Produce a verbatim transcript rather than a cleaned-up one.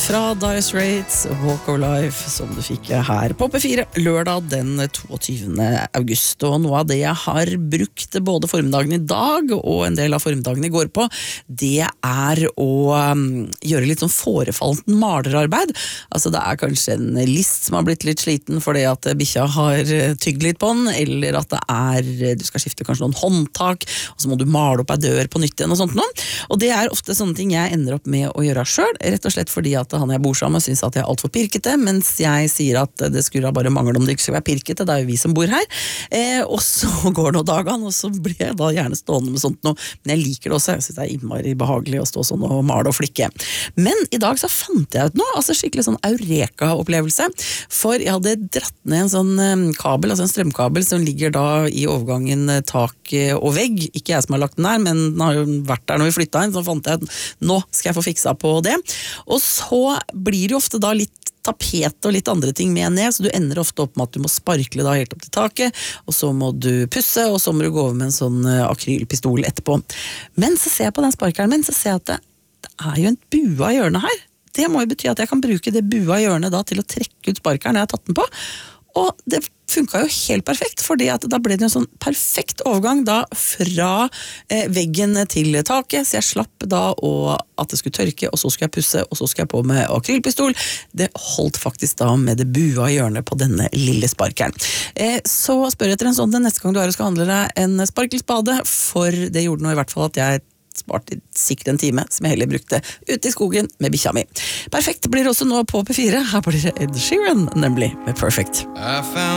fra Dire Straits, Walk of Life, som du fikk her på P fire lørdag den toogtyvende august. Og noe av det jeg har brukt både formiddagen i dag og en del av formiddagen i går på, det er å um, gjøre litt sånn forefallent malerarbeid. Altså det er kanskje en list som har blitt litt sliten fordi at bikkja har tygd litt på den, eller at det er, du skal skifte kanskje noen håndtak, og så må du male opp ei dør på nytt igjen og sånt noe. Og det er ofte sånne ting jeg ender opp med å gjøre selv, rett og slett fordi at han jeg bor sammen synes at jeg er alt for pirkete, mens jeg sier at det skulle bare mangle om det ikke skulle være pirkete, det er jo vi som bor her. Eh, og så går det noen dager, og så blir jeg da gjerne stående med sånt noe, men jeg liker det også, jeg synes det er innmari behagelig å stå sånn og male og flikke. Men i dag så fant jeg ut noe, altså skikkelig sånn eureka-opplevelse, for jeg hadde dratt ned en sånn kabel, altså en strømkabel som ligger da i overgangen tak og vegg, ikke jeg som har lagt den der, men den har jo vært der når vi flyttet inn, så fant jeg at nå skal jeg få fiksa på det. Og så blir det jo ofte da litt tapet og litt andre ting med ned, så du ender ofte opp med at du må sparkle da helt opp til taket, og så må du pusse, og så må du gå over med en sånn akrylpistol etterpå. Men så ser jeg på den sparkeren min, så ser jeg at det, det er jo en bua i hjørnet her. Det må jo bety at jeg kan bruke det bua i hjørnet da til å trekke ut sparkeren når jeg har tatt den på. Og det funket jo helt perfekt, fordi at da ble det en sånn perfekt overgang da fra eh, veggen til taket, så jeg slapp da og at det skulle tørke, og så skulle jeg pusse, og så skulle jeg på med akrylpistol. Det holdt faktisk da med det bua i hjørnet på denne lille sparkeren. Eh, så spør jeg etter en sånn den neste gang du er og skal handle deg en sparkelspade, for det gjorde nå i hvert fall at jeg sparte sikkert en time, som jeg heller brukte ute i skogen med bikkja mi. Perfekt blir det også nå på P fire. Her blir det Ed Sheeran, nemlig med Perfect.